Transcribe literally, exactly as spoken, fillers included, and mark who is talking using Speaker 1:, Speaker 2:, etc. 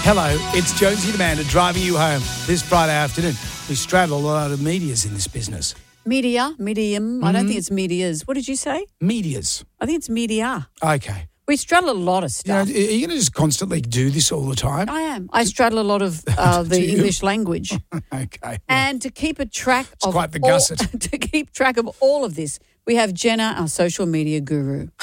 Speaker 1: Hello, it's Jonesy and Amanda driving you home this Friday afternoon. We straddle a lot of medias in this business.
Speaker 2: Media, medium. Mm-hmm. I don't think it's medias. What did you say?
Speaker 1: Medias.
Speaker 2: I think it's media.
Speaker 1: Okay.
Speaker 2: We straddle a lot of stuff.
Speaker 1: You know, are you going to just constantly do this all the time?
Speaker 2: I am. I straddle a lot of uh, the English language.
Speaker 1: Okay. Well,
Speaker 2: and to keep a track
Speaker 1: it's
Speaker 2: of
Speaker 1: quite the
Speaker 2: all,
Speaker 1: gusset.
Speaker 2: to keep track of all of this, we have Jenna, our social media guru.